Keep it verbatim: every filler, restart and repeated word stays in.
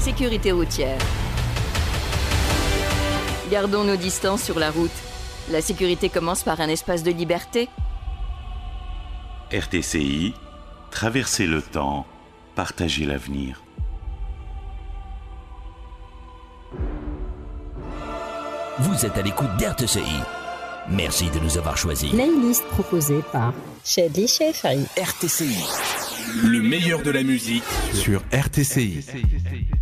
sécurité routière. Gardons nos distances sur la route. La sécurité commence par un espace de liberté. R T C I, traverser le temps, partager l'avenir. Vous êtes à l'écoute d'R T C I. Merci de nous avoir choisis. Playlist proposée par Shadley Shefari. R T C I. Le meilleur de la musique sur R T C I.